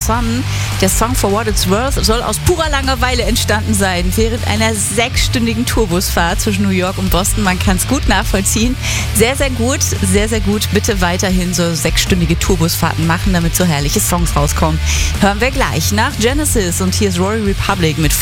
Sun. Der Song For What It's Worth soll aus purer Langeweile entstanden sein, während einer 6-stündigen Tourbusfahrt zwischen New York und Boston. Man kann es gut nachvollziehen. Sehr, sehr gut, sehr, sehr gut. Bitte weiterhin so 6-stündige Tourbusfahrten machen, damit so herrliche Songs rauskommen. Hören wir gleich nach Genesis und hier ist Rory Republic mit